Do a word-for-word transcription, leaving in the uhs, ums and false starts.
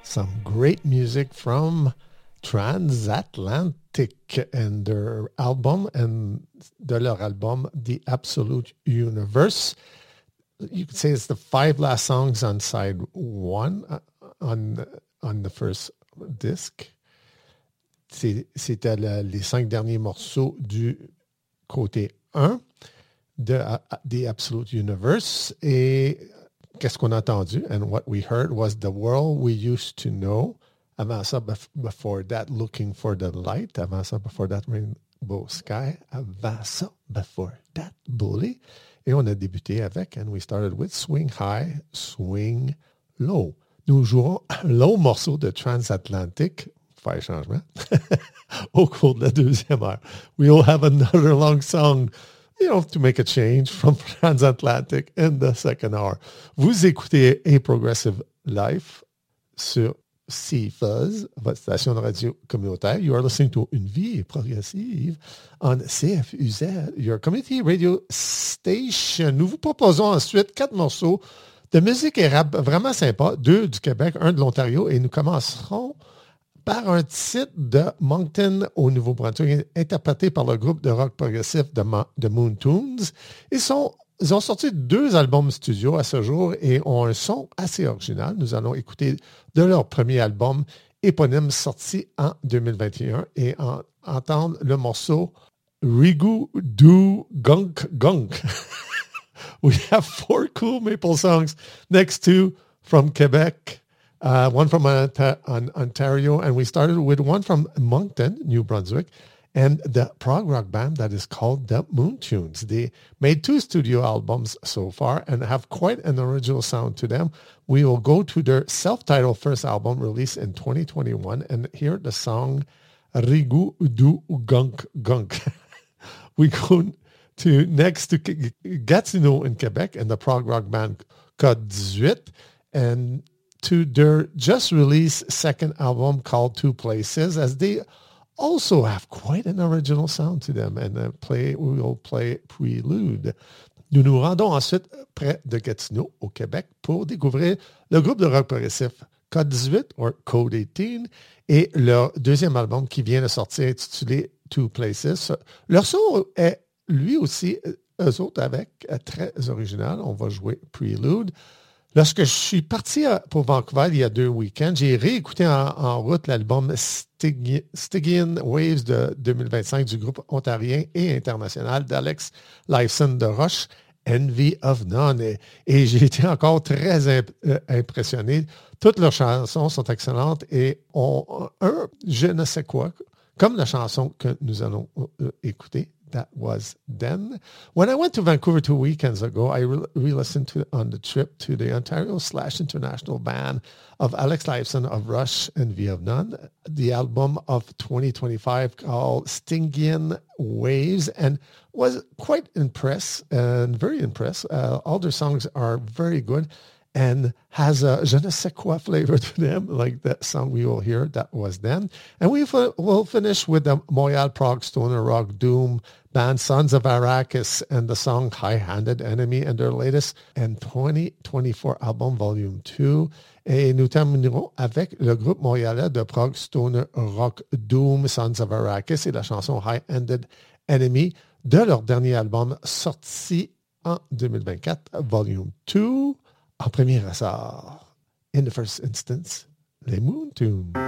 Some great music from Transatlantic and their album and de leur album The Absolute Universe. You could say it's the five last songs on side one uh, on on the first disc. C'est, c'était le, les cinq derniers morceaux du côté un de uh, The Absolute Universe. Et qu'est-ce qu'on a entendu? And what we heard was The World We Used to Know. Avant ça, before that, Looking for the Light. Avant ça, before that, Rainbow Sky. Avant ça, before that, Bully. Et on a débuté avec, and we started with Swing High, Swing Low. Nous jouerons un long morceau de Transatlantic, faire changement, au cours de la deuxième heure. We'll have another long song, you know, to make a change from Transatlantic in the second hour. Vous écoutez A Progressive Life sur C Fuzz, votre station de radio communautaire. You are listening to Une vie progressive on C F U Z, your community radio station. Nous vous proposons ensuite quatre morceaux de musique et rap vraiment sympa, deux du Québec, un de l'Ontario, et nous commencerons par un titre de Moncton au Nouveau-Brunswick, interprété par le groupe de rock progressif de, Mo- de Moon Tunes. Ils sont Ils ont sorti deux albums studio à ce jour et ont un son assez original. Nous allons écouter de leur premier album éponyme sorti en deux mille vingt et un et en, entendre le morceau Rigu Do Gunk Gunk. We have four cool maple songs next to from Quebec, uh, one from Onta- Ontario, and we started with one from Moncton, New Brunswick, and the prog rock band that is called the Moon Tunes. They made two studio albums so far and have quite an original sound to them. We will go to their self-titled first album released in twenty twenty-one and hear the song Rigu Du Gunk Gunk. We go to next to Gatineau in Quebec and the prog rock band Code eighteen and to their just released second album called Two Places, as they also have quite an original sound to them, and uh, play, we will play Prelude. Nous nous rendons ensuite près de Gatineau, au Québec, pour découvrir le groupe de rock progressif Code eighteen, or Code eighteen, et leur deuxième album qui vient de sortir, intitulé Two Places. Leur son est, lui aussi, eux autres, avec, très original. On va jouer Prelude. Lorsque je suis parti pour Vancouver il y a deux week-ends, j'ai réécouté en, en route l'album Stygian, Stygian Waves de deux mille vingt-cinq du groupe ontarien et international d'Alex Lifeson de Roche, Envy of None. Et, et j'ai été encore très imp- euh, impressionné. Toutes leurs chansons sont excellentes et ont un je ne sais quoi, comme la chanson que nous allons euh, écouter. That was then. When I went to Vancouver two weekends ago, I re- re-listened to on the trip to the Ontario slash international band of Alex Lifeson of Rush and V of None, the album of twenty twenty-five called Stygian Waves, and was quite impressed and very impressed. Uh, all their songs are very good and has a je ne sais quoi flavor to them, like that song we will hear, That Was Then. And we f- will finish with the Montreal prog stoner rock doom band Sons of Arrakis and the song High-Handed Enemy and their latest and twenty twenty-four album volume two. Et nous terminerons avec le groupe montréalais de prog stoner rock doom Sons of Arrakis et la chanson High-Handed Enemy de leur dernier album sorti en deux mille vingt-quatre, volume two. En premier ressort, in the first instance, les Moon Tunes.